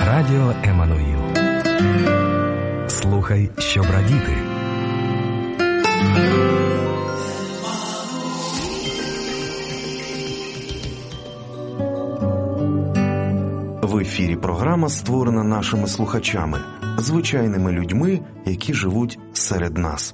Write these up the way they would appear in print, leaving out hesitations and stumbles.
Радіо Еммануїл. Слухай, щоб радіти. В ефірі програма, створена нашими слухачами, звичайними людьми, які живуть серед нас.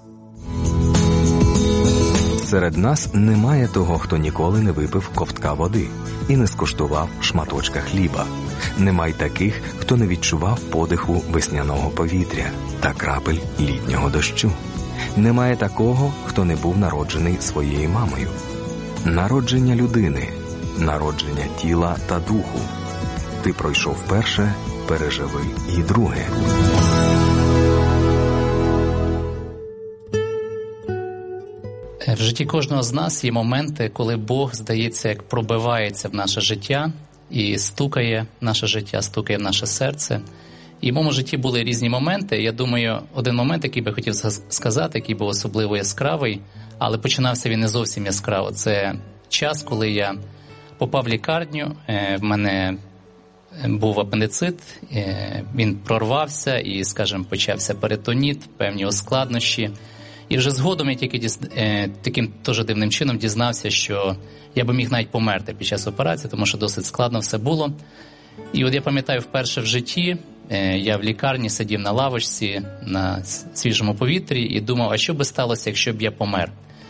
Серед нас немає того, хто ніколи не випив ковтка води і не скуштував шматочка хліба. Немає таких, хто не відчував подиху весняного повітря та крапель літнього дощу. Немає такого, хто не був народжений своєю мамою. Народження людини, народження тіла та духу. Ти пройшов перше, переживи і друге. В житті кожного з нас є моменти, коли Бог, здається, як пробивається в наше життя і стукає в наше життя, стукає в наше серце. І в моєму житті були різні моменти. Я думаю, один момент, який би хотів сказати, який був особливо яскравий, але починався він не зовсім яскраво. Це час, коли я попав в лікарню, в мене був апендицит, він прорвався і, скажімо, почався перитоніт, певні ускладнощі. І вже згодом я тільки таким теж дивним чином дізнався, що я би міг навіть померти під час операції, тому що досить складно все було. І от я пам'ятаю, вперше в житті я в лікарні сидів на лавочці на свіжому повітрі і думав, а що би сталося, якщо б я помер?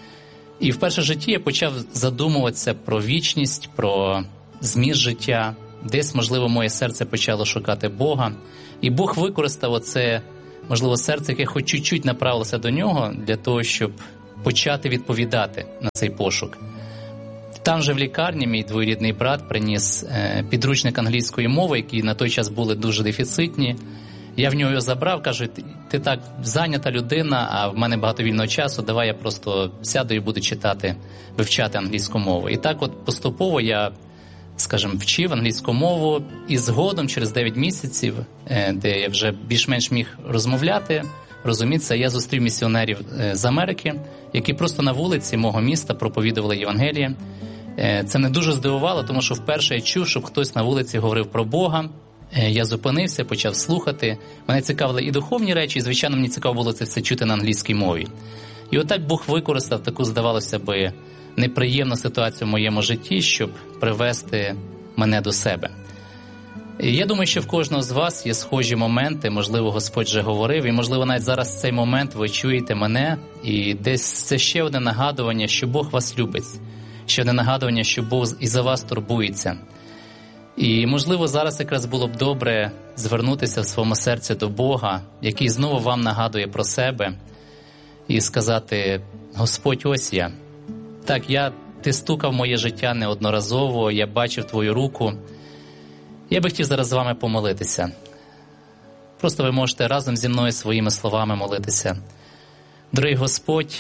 І вперше в житті я почав задумуватися про вічність, про зміст життя. Десь, можливо, моє серце почало шукати Бога. І Бог використав оце, можливо, серце, яке хоч чуть-чуть направилося до нього, для того, щоб почати відповідати на цей пошук. Там же в лікарні мій двоюрідний брат приніс підручник англійської мови, які на той час були дуже дефіцитні. Я в нього його забрав, кажу, ти так зайнята людина, а в мене багато вільного часу, давай я просто сяду і буду читати, вивчати англійську мову. І так от поступово я, скажімо, вчив англійську мову, і згодом, через 9 місяців, де я вже більш-менш міг розмовляти, розумітися, я зустрів місіонерів з Америки, які просто на вулиці мого міста проповідували Євангеліє. Це мене дуже здивувало, тому що вперше я чув, щоб хтось на вулиці говорив про Бога. Я зупинився, почав слухати. Мене цікавили і духовні речі, і, звичайно, мені цікаво було це все чути на англійській мові. І отак Бог використав таку, здавалося би, неприємну ситуацію в моєму житті, щоб привести мене до себе. І я думаю, що в кожного з вас є схожі моменти, можливо, Господь вже говорив, і, можливо, навіть зараз в цей момент ви чуєте мене, і десь це ще одне нагадування, що Бог вас любить, ще одне нагадування, що Бог і за вас турбується. І, можливо, зараз якраз було б добре звернутися в своєму серці до Бога, який знову вам нагадує про себе, і сказати: Господь, ось я. Так, ти стукав моє життя неодноразово, я бачив твою руку. Я би хотів зараз з вами помолитися. Просто ви можете разом зі мною своїми словами молитися. Дорогий Господь,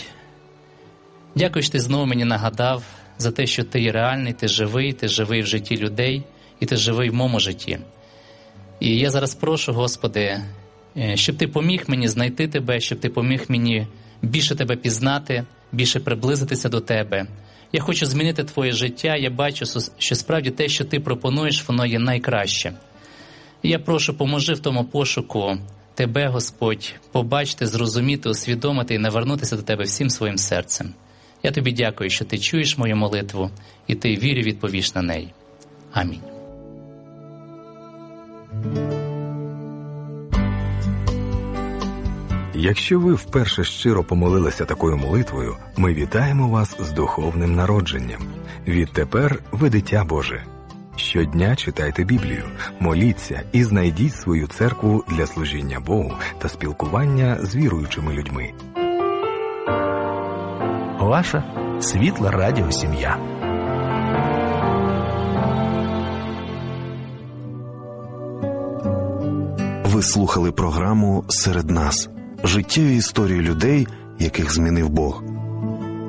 дякую, що ти знову мені нагадав за те, що ти реальний, ти живий в житті людей, і ти живий в моєму житті. І я зараз прошу, Господи, щоб ти поміг мені знайти тебе, щоб ти поміг мені більше тебе пізнати, більше приблизитися до тебе. Я хочу змінити твоє життя, я бачу, що справді те, що ти пропонуєш, воно є найкраще. І я прошу, поможи в тому пошуку тебе, Господь, побачити, зрозуміти, усвідомити і навернутися до тебе всім своїм серцем. Я тобі дякую, що ти чуєш мою молитву, і ти вірю відповіш на неї. Амінь. Якщо ви вперше щиро помолилися такою молитвою, ми вітаємо вас з духовним народженням. Відтепер ви дитя Боже. Щодня читайте Біблію, моліться і знайдіть свою церкву для служіння Богу та спілкування з віруючими людьми. Ваша світла радіосім'я. Ви слухали програму «Серед нас» – життєві історії людей, яких змінив Бог.